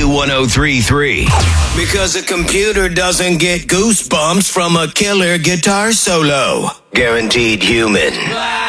K1033. Because a computer doesn't get goosebumps from a killer guitar solo. Guaranteed human.